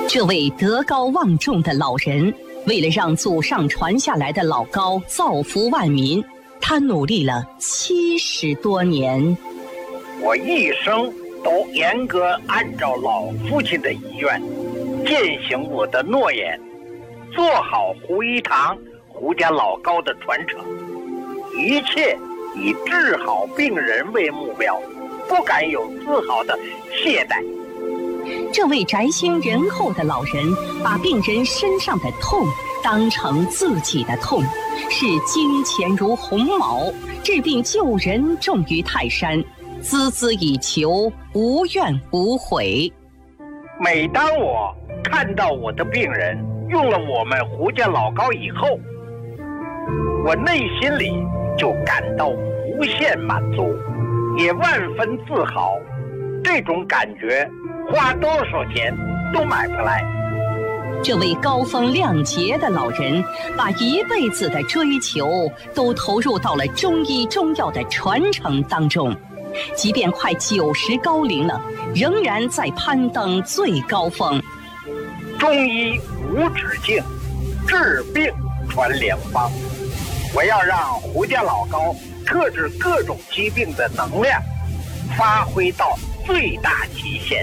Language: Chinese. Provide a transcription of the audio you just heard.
这位德高望重的老人，为了让祖上传下来的老高造福万民，他努力了70多年。 我一生都严格按照老父亲的遗愿，践行我的诺言，做好胡一堂胡家老高的传承，一切以治好病人为目标，不敢有丝毫的懈怠。 这位宅心仁厚的老人，把病人身上的痛当成自己的痛，视金钱如鸿毛，治病救人重于泰山，孜孜以求，无怨无悔。 每当我看到我的病人用了我们胡家老高以后，我内心里就感到无限满足，也万分自豪。这种感觉花多少钱都买不来。 这位高风亮节的老人，把一辈子的追求都投入到了中医中药的传承当中，即便快90高龄了，仍然在攀登最高峰。 中医无止境，治病传良方。我要让胡家老高克制各种疾病的能量发挥到最大极限。